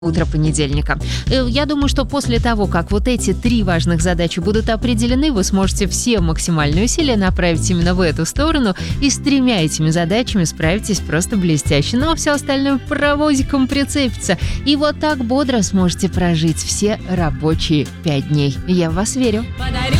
Утро понедельника. Я думаю, что после того, как вот эти 3 важных задачи будут определены, вы сможете все максимальные усилия направить именно в эту сторону, и с 3 этими задачами справитесь просто блестяще. Ну а все остальное паровозиком прицепится. И вот так бодро сможете прожить все рабочие 5 дней. Я в вас верю. Подарю